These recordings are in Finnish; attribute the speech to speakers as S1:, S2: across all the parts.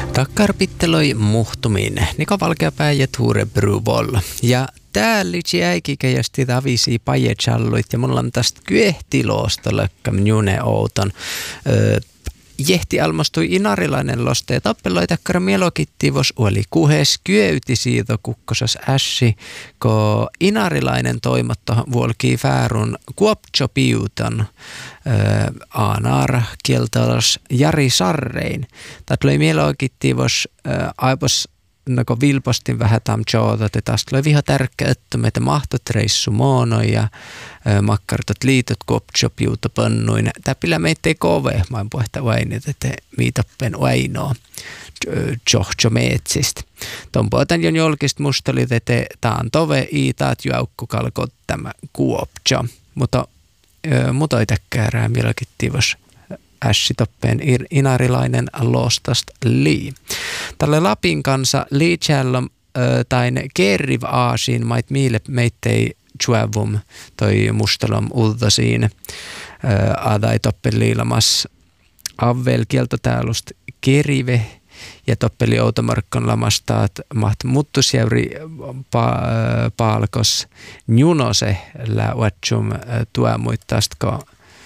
S1: Takkarpitteloi muhtumin, Niko Valkeapää ja Ture Bruvol. Ja täällä äikikäjästi tavisi pajetsalluit ja mulla on tästä kyehtiloosta lökkäm june outon. Jehti almastui inarilainen loste ja tappeloi takkara mielokittivos oli kuhes kyöyti siitä kukkosas ässi, ko inarilainen toimotto vuolkii väärun kuoptsopiuton aanar kieltalas Jari Sarrein. Tätä oli mielokittivos aipos nako vilpostin vähän tam joota, että tästä oli viha tärkeä, että meitä mahtot reissu moono ja makkartot liitot kuoptsopiuto pannuin. Tämä pillä meitä ei kove, mä en puhetta vain, että miitappen ainoa johto metsistä. Tuon puhutaan jo jolkista musta oli, että tämä on tove iitaat juaukku kalkot tämä kuoptso, mutta ei täkkärää mielokittivos ässitoppeen inarilainen lostast lii. Tälle Lapin kanssa liitsäällä tain kerriv aasiin mait miile meittei juovum toi mustalom ultasiin adai toppen liilamas avvel kieltotäälust kerive ja toppeli automarkkon lamastaat maht muttusjäyri palkos njunose läuatsum tuomuittastko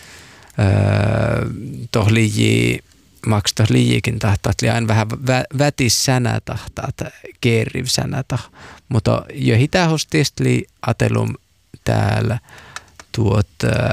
S1: toh liikin tahtaat li aina vähän vätis sänä tahtaat kerriv sänä mutta jo hitähostist li atelum täällä tuot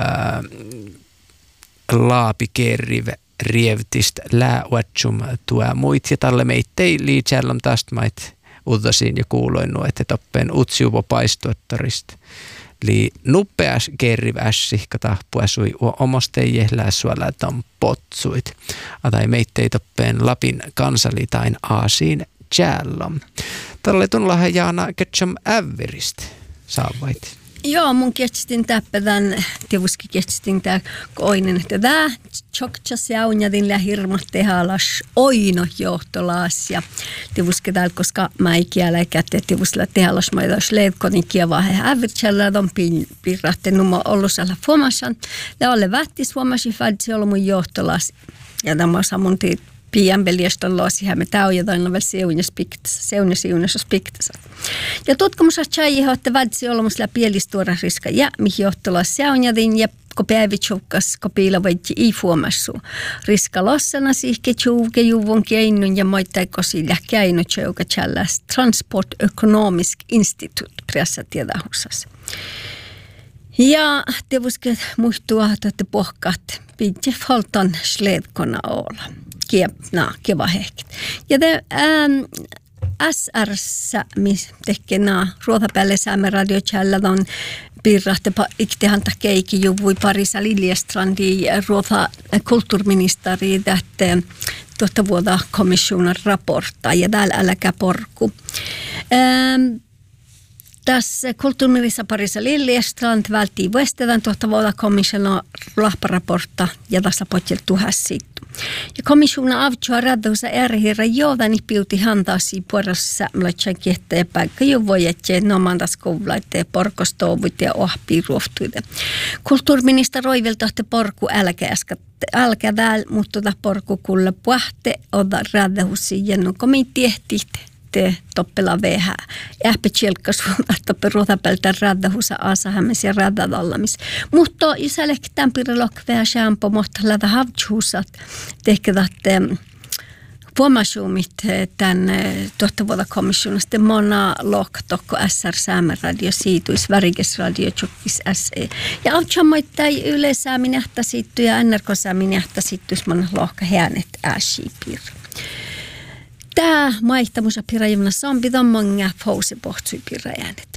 S1: laapi kerriv rievtist lääuatsum tuo muit ja talle meittei liitsäällä tästä mait ultasiin ja kuuloinnu, että toppen utsiuvo paistuottarista. Eli nupeas kerriv ässi, kata puasui omosteije läsuola ton potsuit. Atai meittei toppeen Lapin kansalitain aasiin jäällom. Tälle tunlaha Jaana Ketchum ävveristä saavait.
S2: Joo, mun kestin täppätän, tietysti kestin tää koinen, että tää tjoktjas jaunjadin ja hirmat tehalas oino johtolaas ja tietysti täällä, koska mä ei kielä kätte tietysti tehalas mä jos leikkonin kieva he hävitsellä on pirrahten numma ollusalla fuomasan ja alle vähtis fuomasi fädsi olla mun johtolaas ja tämä samun pienpeliästä loosihän me täyjätään vielä seunjas piktasat. Ja tutkimuksessa tjäjihän, että vältsi olemassa pielistuora riska ja mihin johtolla seunjadin ja ko päivitsukas ko piilavaitti ei fuomassu. Riska lossana sihke tjuuke juvun keinun ja moittaiko sillä keino tjouka tjälläs Transport Economic Institute pressa tiedahusas. Ja tietysti muistua, että pohkaat pitää faltan sledkona olla. Kiva hehket. Ja te SR:ssä, missä tekee ruotapälle saamme radiotjällädon pirrahte iktihan keiki juvui Parisa Liljestrandi ruota kulttuuriministeri tähte tuota vuoda komissionan raportta ja täällä äläkä porku. Tässä kulttuuriministeri Parisa Liljestrand välttii vuostedan tuota vuoda komissionan rahparaportta ja tässä potjel tuhassit. Ja komissiona avtjoa radhusa ärhirra joodani piuti hantaasi puolessa mlaitsan kiehteen paikka jo voi etsee nomandas koulaitte porkostouvut ja ohpiruoftuide. Kulttuuriministeri Roivel tahti porku älkä täällä, mutta porku kulle puhte oda radhusi ja no komitiehtit te toppela vehää. Ähpetjelkka suunnasta peruutapeltä raddahusa aasahämmes ja raddadallamis. Mutta isällekki tämän pirilokvea shampo mohta lätä havtjuusat tehkevät vuomasuumit tämän tuotta vuoda komissionasta mona loktokko SR Säämeradio siituis värigesradio tjukkis SE. Ja avtjammoittai yleensä minähtä siitty ja NRK minähtä siittuis mona lohka hänet äsipir. Tämä maihtamusa pirajumna sampi on monga fausi pohtsui pirajäänet.